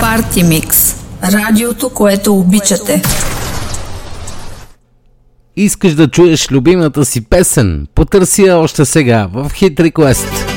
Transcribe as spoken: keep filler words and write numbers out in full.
Парти Микс. Радиото, което обичате. Искаш да чуеш любимата си песен? Потърси я още сега в Hit Request.